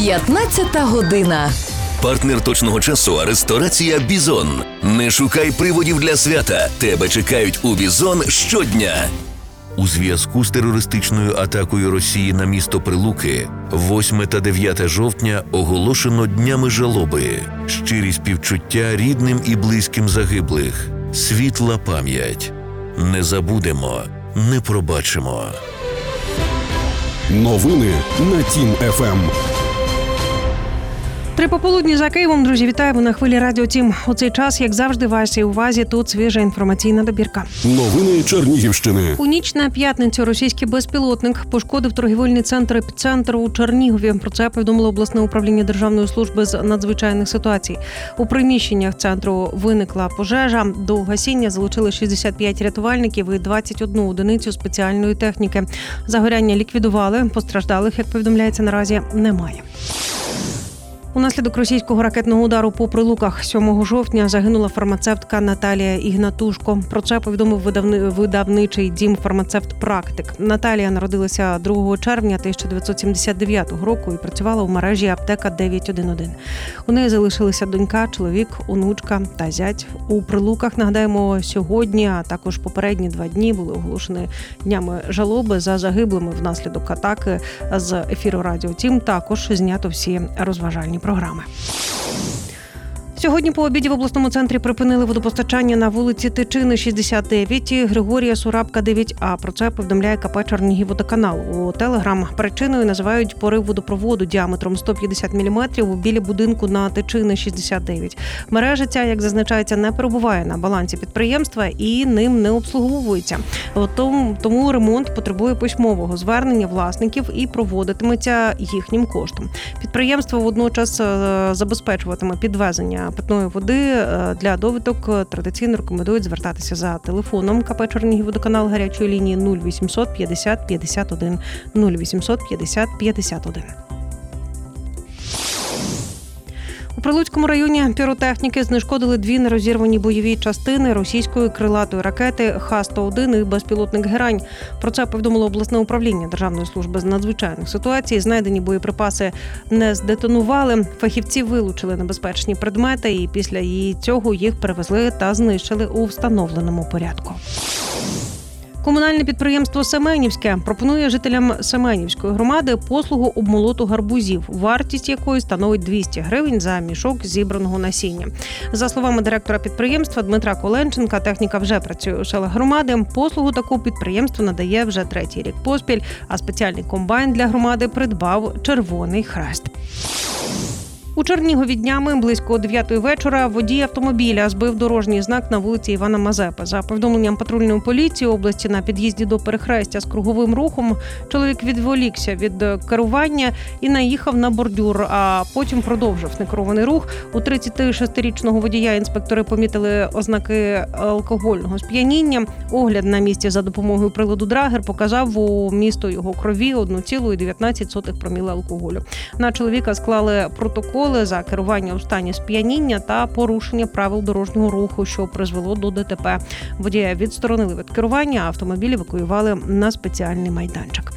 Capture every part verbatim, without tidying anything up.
п'ятнадцята година. Партнер точного часу – ресторація «Бізон». Не шукай приводів для свята. Тебе чекають у «Бізон» щодня. У зв'язку з терористичною атакою Росії на місто Прилуки восьме та дев'яте жовтня оголошено днями жалоби. Щирі співчуття рідним і близьким загиблих. Світла пам'ять. Не забудемо, не пробачимо. Новини на Тім еф ем. Три пополудні за Києвом, друзі, вітаємо на хвилі Радіо Тім. У цей час, як завжди, вашій увазі тут свіжа інформаційна добірка. Новини Чернігівщини. У ніч на п'ятницю російський безпілотник пошкодив торгівельний центр «Епіцентр» у Чернігові. Про це повідомило обласне управління Державної служби з надзвичайних ситуацій. У приміщеннях центру виникла пожежа. До гасіння залучили шістдесят п'ять рятувальників і двадцять одну одиницю спеціальної техніки. Загоряння ліквідували, постраждалих, як повідомляється, наразі немає. Унаслідок російського ракетного удару по Прилуках сьомого жовтня загинула фармацевтка Наталія Ігнатушко. Про це повідомив видавни... видавничий дім «Фармацевт Практик». Наталія народилася другого червня тисяча дев'ятсот сімдесят дев'ятого року і працювала в мережі «Аптека дев'ять один один». У неї залишилися донька, чоловік, онучка та зять. У Прилуках, нагадаємо, сьогодні, а також попередні два дні були оголошені днями жалоби за загиблими внаслідок атаки. З ефіру Радіо Тім також знято всі розважальні програми. Сьогодні по обіді в обласному центрі припинили водопостачання на вулиці Тичини, шістдесят дев'ять, Григорія Сурабка, дев'ять а. Про це повідомляє ка пе «Чернігівводоканал». У Телеграм причиною називають порив водопроводу діаметром сто п'ятдесят міліметрів біля будинку на Тичини, шістдесят дев'ять. Мережа ця, як зазначається, не перебуває на балансі підприємства і ним не обслуговується. Тому, тому ремонт потребує письмового звернення власників і проводитиметься їхнім коштом. Підприємство водночас забезпечуватиме підвезення питної води. Для довідок традиційно рекомендують звертатися за телефоном ка пе «Чернігівводоканал» гарячої лінії нуль вісімсот п'ятдесят п'ятдесят один нуль вісімсот п'ятдесят п'ятдесят один. У Прилуцькому районі піротехніки знешкодили дві нерозірвані бойові частини російської крилатої ракети ха сто один і безпілотник «Герань». Про це повідомило обласне управління Державної служби з надзвичайних ситуацій. Знайдені боєприпаси не здетонували. Фахівці вилучили небезпечні предмети і після цього їх перевезли та знищили у встановленому порядку. Комунальне підприємство «Семенівське» пропонує жителям Семенівської громади послугу обмолоту гарбузів, вартість якої становить двісті гривень за мішок зібраного насіння. За словами директора підприємства Дмитра Коленченка, техніка вже працює у селах громади. Послугу таку підприємство надає вже третій рік поспіль, а спеціальний комбайн для громади придбав Червоний Хрест. У Чернігові днями близько дев'ятої вечора водій автомобіля збив дорожній знак на вулиці Івана Мазепи. За повідомленням патрульної поліції області, на під'їзді до перехрестя з круговим рухом чоловік відволікся від керування і наїхав на бордюр, а потім продовжив некерований рух. У тридцятишестирічного водія інспектори помітили ознаки алкогольного сп'яніння. Огляд на місці за допомогою приладу Драгер показав у місто його крові одну цілу дев'ятнадцять сотих проміла алкоголю. На чоловіка склали протокол за керування у стані сп'яніння та порушення правил дорожнього руху, що призвело до де те пе. Водія відсторонили від керування, а автомобіль евакуювали на спеціальний майданчик.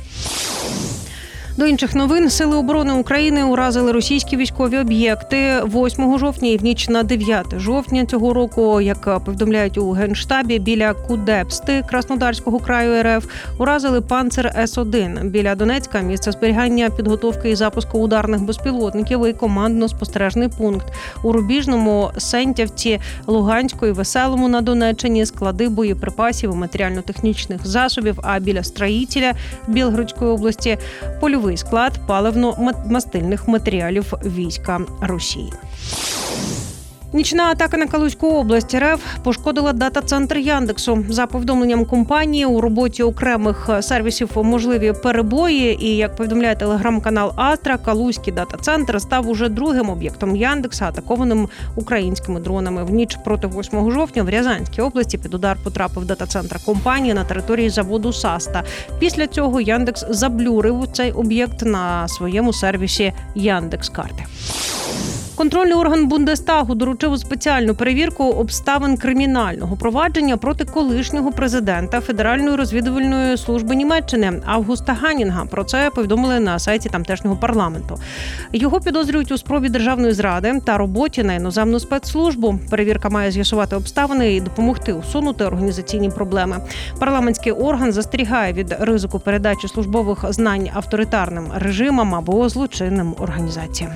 До інших новин. Сили оборони України уразили російські військові об'єкти восьмого жовтня і в ніч на дев'яте жовтня цього року. Як повідомляють у Генштабі, біля Кудепсти Краснодарського краю ер еф уразили «Панцер ес один». Біля Донецька – місце зберігання, підготовки і запуску ударних безпілотників і командно-спостережний пункт. У Рубіжному, Сентявці, Луганську і Веселому на Донеччині – склади боєприпасів і матеріально-технічних засобів, а біля Строїтеля Білгородської області – польовий склад паливно-мастильних матеріалів війська Росії. Нічна атака на Калузьку область РФ пошкодила дата-центр Яндексу. За повідомленням компанії, у роботі окремих сервісів можливі перебої. І, як повідомляє телеграм-канал Астра, Калузький дата-центр став уже другим об'єктом Яндекса, атакованим українськими дронами. В ніч проти восьмого жовтня в Рязанській області під удар потрапив дата-центр компанії на території заводу «Саста». Після цього Яндекс заблюрив цей об'єкт на своєму сервісі «Яндекс.Карти». Контрольний орган Бундестагу доручив спеціальну перевірку обставин кримінального провадження проти колишнього президента Федеральної розвідувальної служби Німеччини Августа Ганінга. Про це повідомили на сайті тамтешнього парламенту. Його підозрюють у спробі державної зради та роботі на іноземну спецслужбу. Перевірка має з'ясувати обставини і допомогти усунути організаційні проблеми. Парламентський орган застерігає від ризику передачі службових знань авторитарним режимам або злочинним організаціям.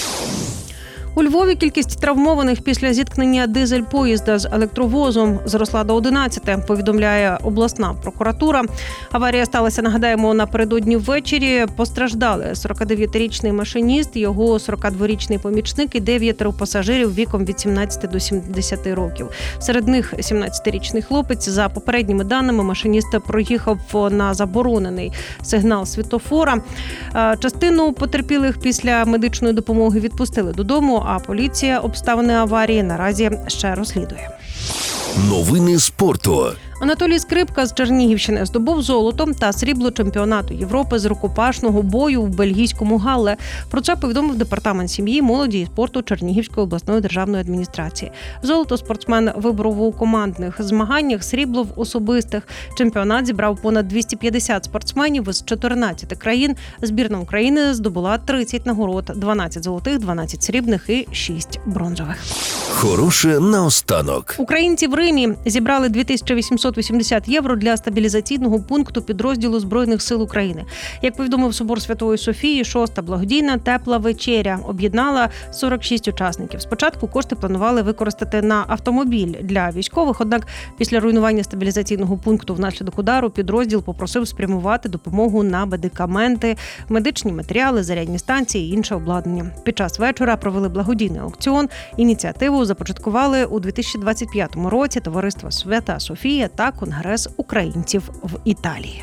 У Львові кількість травмованих після зіткнення дизель-поїзда з електровозом зросла до одинадцяти, повідомляє обласна прокуратура. Аварія сталася, нагадаємо, напередодні ввечері. Постраждали сорокадев'ятирічний машиніст, його сорокадворічний помічник і дев'ятеро пасажирів віком від сімнадцяти до сімдесяти років. Серед них сімнадцятирічний хлопець. За попередніми даними, машиніст проїхав на заборонений сигнал світлофора. Частину потерпілих після медичної допомоги відпустили додому, а поліція обставини аварії наразі ще розслідує. Новини спорту. Анатолій Скрипка з Чернігівщини здобув золото та срібло чемпіонату Європи з рукопашного бою в бельгійському Галле. Про це повідомив департамент сім'ї, молоді і спорту Чернігівської обласної державної адміністрації. Золото спортсмен виборов у командних змаганнях, срібло в особистих. Чемпіонат зібрав понад двісті п'ятдесят спортсменів із чотирнадцяти країн. Збірна України здобула тридцять нагород – дванадцять золотих, дванадцять срібних і шість бронзових. Хороше наостанок. Українці в Римі зібрали дві тисячі вісімсот вісімдесят євро для стабілізаційного пункту підрозділу Збройних сил України. Як повідомив Собор Святої Софії, шоста благодійна «Тепла вечеря» об'єднала сорок шість учасників. Спочатку кошти планували використати на автомобіль для військових, однак після руйнування стабілізаційного пункту внаслідок удару підрозділ попросив спрямувати допомогу на медикаменти, медичні матеріали, зарядні станції і інше обладнання. Під час вечора провели благодійний аукціон. Ініціативу започаткували у дві тисячі двадцять п'ятому році товариство «Свята Софія» та Конгрес українців в Італії.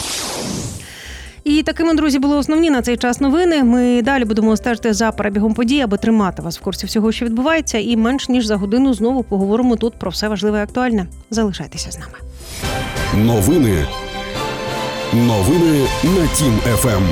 І такими, друзі, були основні на цей час новини. Ми далі будемо стежити за перебігом подій, аби тримати вас в курсі всього, що відбувається. І менш ніж за годину знову поговоримо тут про все важливе і актуальне. Залишайтеся з нами. Новини. Новини на Тім еф ем.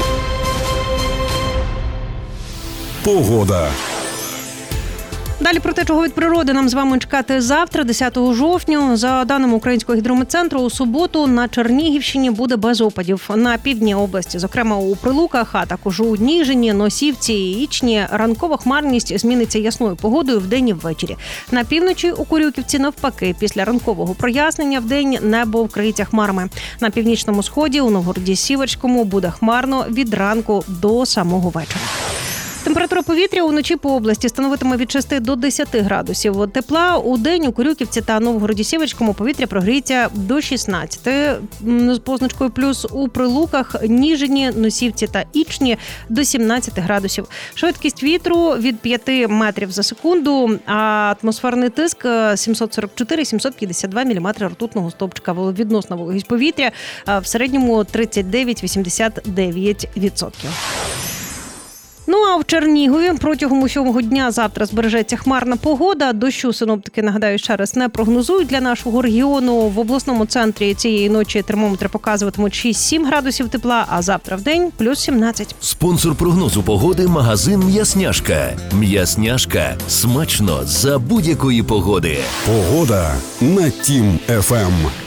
Погода. Далі про те, чого від природи нам з вами чекати завтра, десятого жовтня. За даними Українського гідрометцентру, у суботу на Чернігівщині буде без опадів. На півдні області, зокрема у Прилуках, а також у Ніжині, Носівці і Ічні, ранкова хмарність зміниться ясною погодою вдень і ввечері. На півночі у Курюківці навпаки, після ранкового прояснення вдень небо вкриється хмарами. На північному сході у Новгороді-Сіверському буде хмарно від ранку до самого вечора. Температура повітря уночі по області становитиме від шести до десяти градусів тепла. У день у Курюківці та Новгороді-Сіверському повітря прогріється до шістнадцяти з позначкою плюс. У Прилуках, Ніжині, Носівці та Ічні до сімнадцяти градусів. Швидкість вітру від п'яти метрів за секунду, а атмосферний тиск сімсот сорок чотири - сімсот п'ятдесят два міліметри ртутного стовпчика. Відносна вологість повітря в середньому тридцять дев'ять - вісімдесят дев'ять відсотків. Ну а в Чернігові протягом усього дня завтра збережеться хмарна погода. Дощу синоптики, нагадаю, ще раз не прогнозують для нашого регіону. В обласному центрі цієї ночі термометри показуватимуть шість-сім градусів тепла, а завтра в день плюс сімнадцять. Спонсор прогнозу погоди – магазин «М'ясняшка». «М'ясняшка» – смачно за будь-якої погоди. Погода на Тім еф ем.